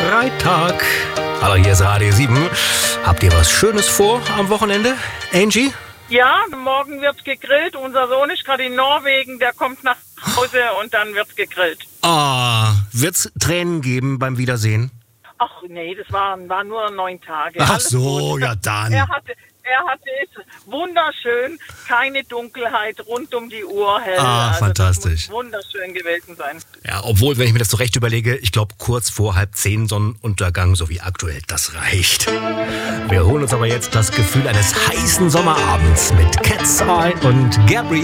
Freitag. Hallo, hier ist Radio 7. Habt ihr was Schönes vor am Wochenende, Angie? Ja, morgen wird gegrillt. Unser Sohn ist gerade in Norwegen, der kommt nach Hause und dann wird gegrillt. Wird's Tränen geben beim Wiedersehen? Ach nee, das waren nur 9 Tage. Ach Alles so, gut. ja dann. Er hatte es wunderschön, keine Dunkelheit, rund um die Uhr hell. Fantastisch. Das muss wunderschön gewesen sein. Ja, obwohl, wenn ich mir das so recht überlege, ich glaube kurz vor 9:30 Sonnenuntergang, so wie aktuell, das reicht. Wir holen uns aber jetzt das Gefühl eines heißen Sommerabends mit Cat's Eye und Gabrielle.